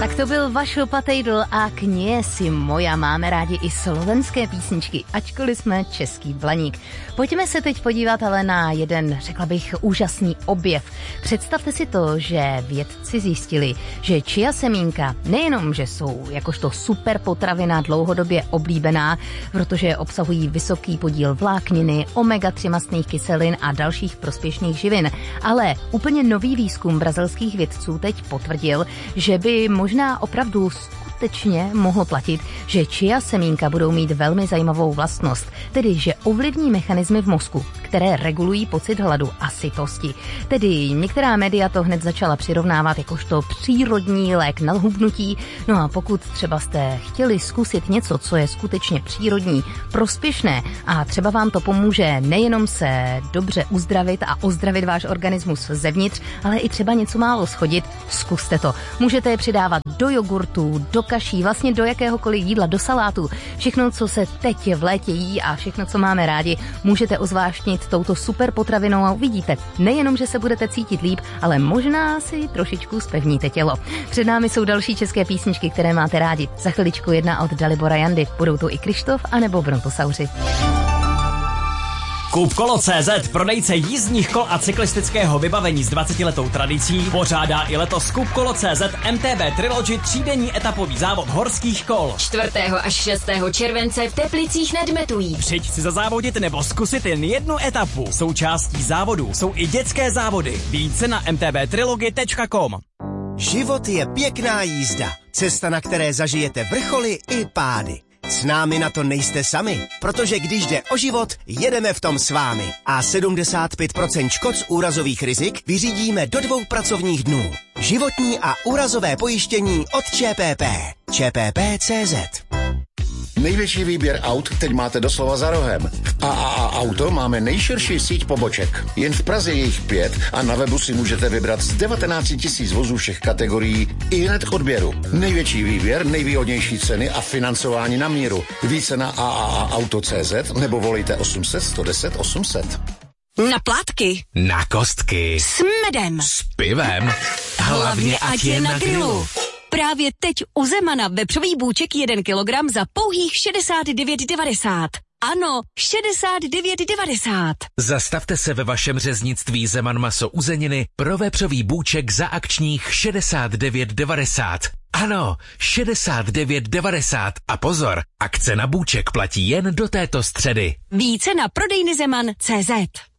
Tak to byl Vašo Patejdl a Knie si moja. Máme rádi i slovenské písničky, ačkoliv jsme český blaník. Pojďme se teď podívat ale na jeden, řekla bych, úžasný objev. Představte si to, že vědci zjistili, že chia semínka nejenom, že jsou jakožto super potravina dlouhodobě oblíbená, protože obsahují vysoký podíl vlákniny, omega-3 mastných kyselin a dalších prospěšných živin, ale úplně nový výzkum brazilských vědců teď potvrdil, že by možná opravdu skutečně mohlo platit, že chia semínka budou mít velmi zajímavou vlastnost, tedy že ovlivní mechanismy v mozku, které regulují pocit hladu a sytosti. Tedy některá média to hned začala přirovnávat jakožto přírodní lék na hubnutí. No a pokud třeba jste chtěli zkusit něco, co je skutečně přírodní, prospěšné a třeba vám to pomůže nejenom se dobře uzdravit a ozdravit váš organismus zevnitř, ale i třeba něco málo schodit, zkuste to. Můžete je přidávat do jogurtu, do kaší, vlastně do jakéhokoliv jídla, do salátu. Všechno, co se teď v létě jí a všechno, co máme rádi, můžete ozváštnit touto super potravinou a uvidíte, nejenom, že se budete cítit líp, ale možná si trošičku zpevníte tělo. Před námi jsou další české písničky, které máte rádi. Za chviličku jedna od Dalibora Jandy. Budou to i Krištof anebo Brontosauři. Kupkolo.cz, prodejce jízdních kol a cyklistického vybavení s 20letou tradicí, pořádá i letos Kupkolo.cz MTB Trilogy třídenní etapový závod horských kol. 4. až 6. července v Teplicích nad Metují. Přijď si zazávodit nebo zkusit jen jednu etapu. Součástí závodu jsou i dětské závody. Více na mtbtrilogy.com. Život je pěkná jízda. Cesta, na které zažijete vrcholy i pády. S námi na to nejste sami, protože když jde o život, jedeme v tom s vámi. A 75% škod z úrazových rizik vyřídíme do 2 pracovních dnů. Životní a úrazové pojištění od ČPP. ČPP.cz. Největší výběr aut teď máte doslova za rohem. V AAA Auto máme nejširší síť poboček. Jen v Praze je jich 5 a na webu si můžete vybrat z 19 000 vozů všech kategorií i hned k odběru. Největší výběr, nejvýhodnější ceny a financování na míru. Více na AAAauto.cz nebo volejte 800 110 800. Na plátky. Na kostky. S medem. S pivem. Hlavně ať je na grilu. Právě teď u Zemana vepřový bůček 1 kilogram za pouhých 69,90. Ano, 69,90. Zastavte se ve vašem řeznictví Zeman maso uzeniny pro vepřový bůček za akčních 69,90. Ano, 69,90. A pozor, akce na bůček platí jen do této středy. Více na prodejny Zeman.cz.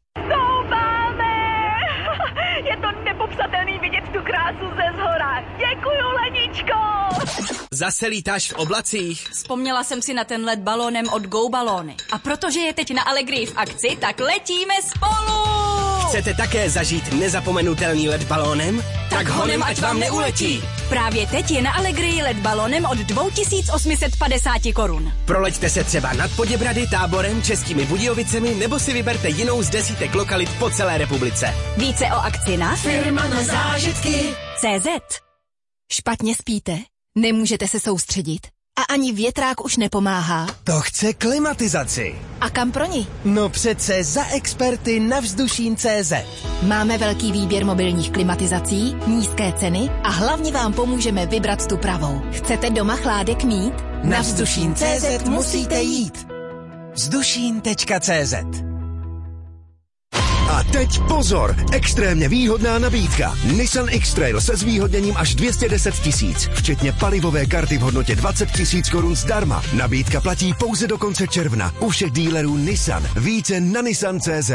Je to nepopsatelný vidět tu krásu ze zhora. Děkuju, Leničko! Zase lítáš v oblacích? Vzpomněla jsem si na ten let balónem od Go Balóny. A protože je teď na Allegrii v akci, tak letíme spolu! Chcete také zažít nezapomenutelný let balónem? Tak honem, ať vám neuletí! Právě teď je na Allegrii let balónem od 2850 korun. Proleďte se třeba nad Poděbrady, Táborem, Českými Budějovicemi nebo si vyberte jinou z desítek lokalit po celé republice. Více o akci na Firma na zážitky. CZ. Špatně spíte? Nemůžete se soustředit? A ani větrák už nepomáhá? To chce klimatizaci. A kam pro ní? No přece za experty na Vzduším.cz. Máme velký výběr mobilních klimatizací, nízké ceny a hlavně vám pomůžeme vybrat tu pravou. Chcete doma chládek mít? Na Vzduším.cz musíte jít. Vzduším.cz. A teď pozor! Extrémně výhodná nabídka. Nissan X-Trail se zvýhodněním až 210 000, včetně palivové karty v hodnotě 20 000 korun zdarma. Nabídka platí pouze do konce června. U všech dílerů Nissan. Více na Nissan.cz.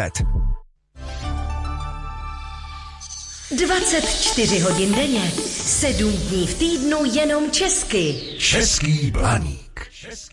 24 hodin denně, 7 dní v týdnu jenom česky. Český blaník.